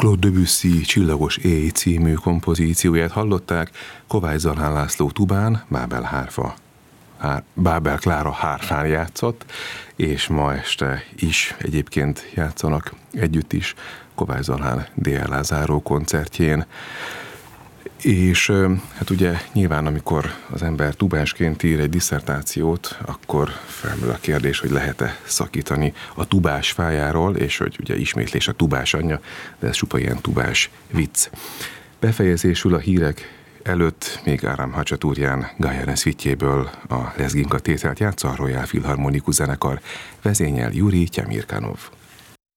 Claude Debussy Csillagos éj című kompozícióját hallották, Kovács Zalán László tubán, Bábel Klára hárfán játszott, és ma este is egyébként játszanak együtt is Kovács Zalán DLA záró koncertjén. És hát ugye nyilván, amikor az ember tubásként ír egy disszertációt, akkor felmerül a kérdés, hogy lehet-e szakítani a tubás fájáról, és hogy ugye ismétlés a tubás anyja, de ez csupa ilyen tubás vicc. Befejezésül a hírek előtt még Áram Hacsatúrján Gajaren szvitjéből a Lezginka tételt játsza a Royal Philharmonikus zenekar, vezényel Juri Tyemirkanov.